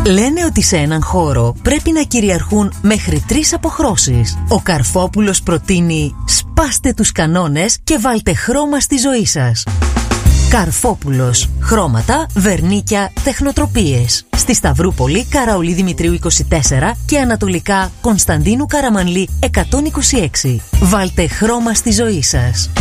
Λένε ότι σε έναν χώρο πρέπει να κυριαρχούν μέχρι 3 αποχρώσεις. Ο Καρφόπουλος προτείνει: σπάστε τους κανόνες και βάλτε χρώμα στη ζωή σας. Καρφόπουλος. Χρώματα, βερνίκια, τεχνοτροπίες. Στη Σταυρούπολη, Καραολί Δημητρίου 24 και ανατολικά Κωνσταντίνου Καραμανλή 126. Βάλτε χρώμα στη ζωή σας.